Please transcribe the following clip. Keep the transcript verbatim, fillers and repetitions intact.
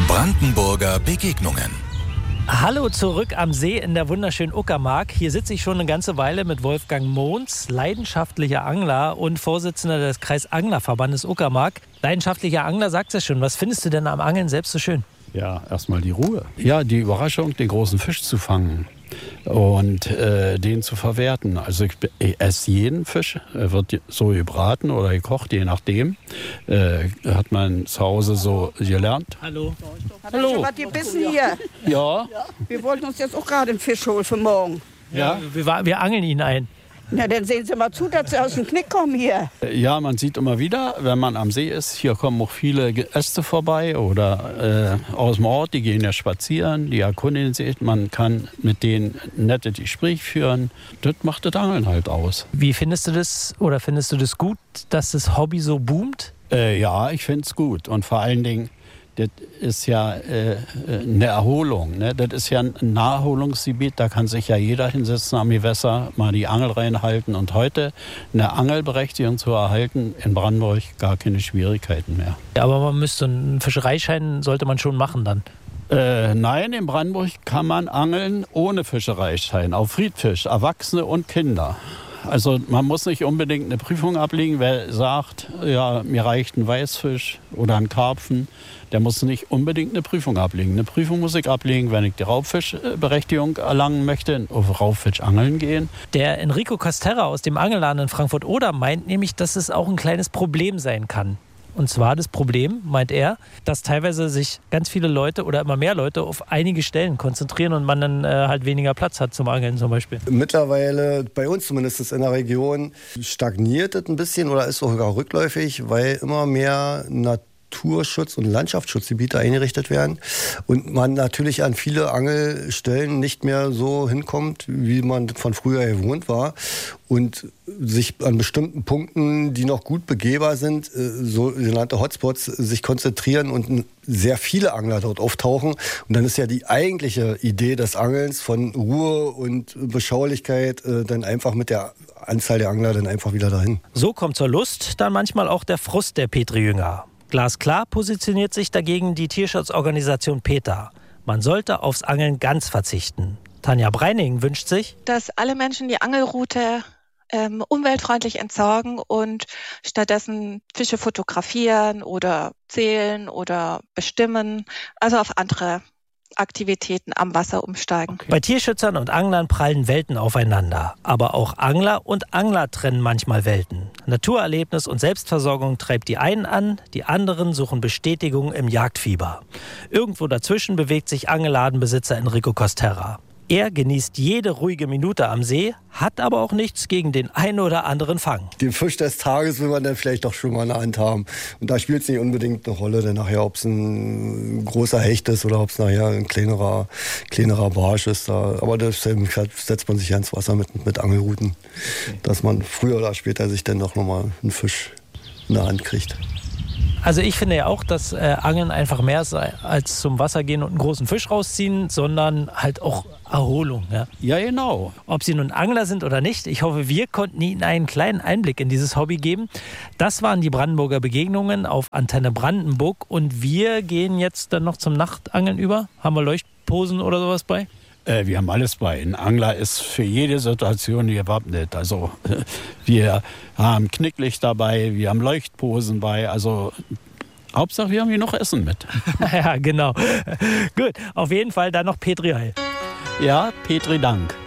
Brandenburger Begegnungen. Hallo zurück am See in der wunderschönen Uckermark. Hier sitze ich schon eine ganze Weile mit Wolfgang Mohns, leidenschaftlicher Angler und Vorsitzender des Kreisanglerverbandes Uckermark. Leidenschaftlicher Angler, sagt es schon. Was findest du denn am Angeln selbst so schön? Ja, erstmal die Ruhe. Ja, die Überraschung, den großen Fisch zu fangen und äh, den zu verwerten. Also ich, ich esse jeden Fisch, er wird so gebraten oder gekocht, je nachdem. Äh, hat man zu Hause so gelernt. Hallo. Hallo. Was gebissen hier? Ja. Wir wollten uns jetzt auch gerade einen Fisch holen für morgen. Ja, wir, wir angeln ihn ein. Na, dann sehen Sie mal zu, dass Sie aus dem Knick kommen hier. Ja, man sieht immer wieder, wenn man am See ist, hier kommen auch viele Äste vorbei oder äh, aus dem Ort, die gehen ja spazieren, die erkundigen sich, man kann mit denen nette Gespräche führen. Das macht das Angeln halt aus. Wie findest du das oder findest du das gut, dass das Hobby so boomt? Äh, ja, ich finde es gut und vor allen Dingen, das ist ja äh, eine Erholung. Ne? Das ist ja ein Naherholungsgebiet, da kann sich ja jeder hinsetzen am Gewässer, mal die Angel reinhalten. Und heute eine Angelberechtigung zu erhalten, in Brandenburg gar keine Schwierigkeiten mehr. Ja, aber man müsste einen Fischereischein, sollte man schon machen dann. Äh, nein, in Brandenburg kann man angeln ohne Fischereischein, auf Friedfisch, Erwachsene und Kinder. Also man muss nicht unbedingt eine Prüfung ablegen. Wer sagt, ja, mir reicht ein Weißfisch oder ein Karpfen, der muss nicht unbedingt eine Prüfung ablegen. Eine Prüfung muss ich ablegen, wenn ich die Raubfischberechtigung erlangen möchte, auf Raubfisch angeln gehen. Der Enrico Costerra aus dem Angelladen in Frankfurt-Oder meint nämlich, dass es auch ein kleines Problem sein kann. Und zwar das Problem, meint er, dass teilweise sich ganz viele Leute oder immer mehr Leute auf einige Stellen konzentrieren und man dann äh, halt weniger Platz hat zum Angeln zum Beispiel. Mittlerweile, bei uns zumindest in der Region, stagniert es ein bisschen oder ist sogar rückläufig, weil immer mehr Naturschutz- und Landschaftsschutzgebiete eingerichtet werden und man natürlich an viele Angelstellen nicht mehr so hinkommt, wie man von früher gewohnt war und sich an bestimmten Punkten, die noch gut begehbar sind, sogenannte Hotspots, sich konzentrieren und sehr viele Angler dort auftauchen. Und dann ist ja die eigentliche Idee des Angelns von Ruhe und Beschaulichkeit dann einfach mit der Anzahl der Angler dann einfach wieder dahin. So kommt zur Lust dann manchmal auch der Frust der Petri-Jünger. Glasklar positioniert sich dagegen die Tierschutzorganisation PETA. Man sollte aufs Angeln ganz verzichten. Tanja Breining wünscht sich, dass alle Menschen die Angelroute ähm, umweltfreundlich entsorgen und stattdessen Fische fotografieren oder zählen oder bestimmen, also auf andere Aktivitäten am Wasser umsteigen. Okay. Bei Tierschützern und Anglern prallen Welten aufeinander. Aber auch Angler und Angler trennen manchmal Welten. Naturerlebnis und Selbstversorgung treibt die einen an, die anderen suchen Bestätigung im Jagdfieber. Irgendwo dazwischen bewegt sich Angelladenbesitzer Enrico Costerra. Er genießt jede ruhige Minute am See, hat aber auch nichts gegen den einen oder anderen Fang. Den Fisch des Tages will man dann vielleicht doch schon mal in der Hand haben. Und da spielt es nicht unbedingt eine Rolle, denn nachher, ob es ein großer Hecht ist oder ob es nachher ein kleinerer, kleinerer Barsch ist. Da, aber das setzt man sich ja ins Wasser mit, mit Angelruten, okay, dass man früher oder später sich dann doch nochmal einen Fisch in der Hand kriegt. Also ich finde ja auch, dass äh, Angeln einfach mehr ist als zum Wasser gehen und einen großen Fisch rausziehen, sondern halt auch Erholung. Ja, ja genau. Ob Sie nun Angler sind oder nicht, ich hoffe, wir konnten Ihnen einen kleinen Einblick in dieses Hobby geben. Das waren die Brandenburger Begegnungen auf Antenne Brandenburg und wir gehen jetzt dann noch zum Nachtangeln über. Haben wir Leuchtposen oder sowas bei? Äh, wir haben alles bei. Ein Angler ist für jede Situation gewappnet. Also äh, wir haben Knicklicht dabei, wir haben Leuchtposen bei. Also Hauptsache, wir haben hier noch Essen mit. Ja, genau. Gut, auf jeden Fall dann noch Petri Heil. Ja, Petri Dank.